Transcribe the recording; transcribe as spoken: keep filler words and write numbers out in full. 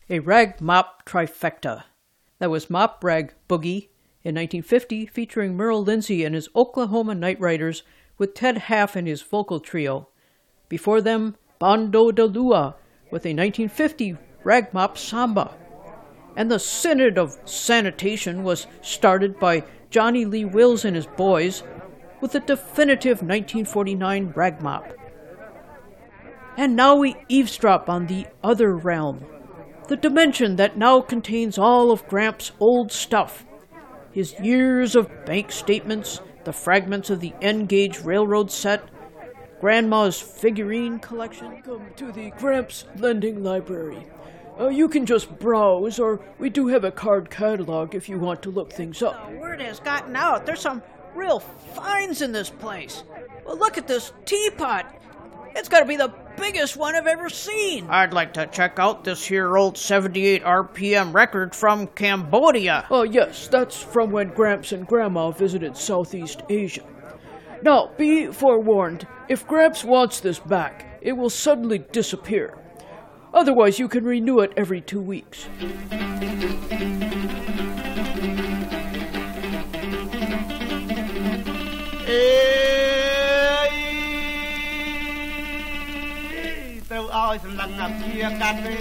a rag mop trifecta. That was Mop Rag Boogie in nineteen fifty, featuring Merle Lindsey and his Oklahoma Night Riders with Ted Half and his vocal trio. Before them, Bando de Lua with a nineteen fifty rag mop samba. And the Synod of Sanitation was started by Johnny Lee Wills and his boys with the definitive nineteen forty-nine rag mop. And now we eavesdrop on the other realm, the dimension that now contains all of Gramps' old stuff, his years of bank statements, the fragments of the N-Gauge Railroad set, Grandma's figurine collection. Welcome to the Gramps Lending Library. Uh, you can just browse, or we do have a card catalog if you want to look things up. The word has gotten out. There's some real finds in this place. Well, look at this teapot. It's got to be the biggest one I've ever seen. I'd like to check out this here old seventy-eight R P M record from Cambodia. Oh, yes, that's from when Gramps and Grandma visited Southeast Asia. Now, be forewarned, if Gramps wants this back, it will suddenly disappear. Otherwise, you can renew it every two weeks. Tôi ơi, sầm lần ngập chia cắt